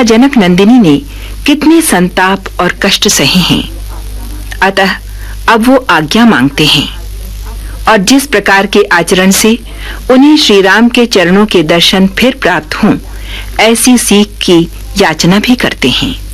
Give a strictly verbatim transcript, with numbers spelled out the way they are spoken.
जनक नंदिनी ने कितने संताप और कष्ट सहे हैं। अतः अब वो आज्ञा मांगते हैं और जिस प्रकार के आचरण से उन्हें श्री राम के चरणों के दर्शन फिर प्राप्त हों, ऐसी सीख की याचना भी करते हैं।